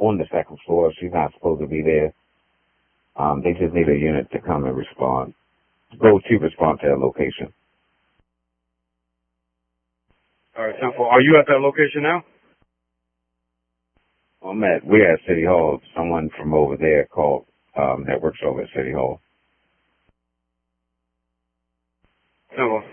on the second floor. She's not supposed to be there. They just need a unit to come and respond. Go to respond to that location. All right, 10-4. Are you at that location now? We're at City Hall. Someone from over there called, that works over at City Hall. 10-4.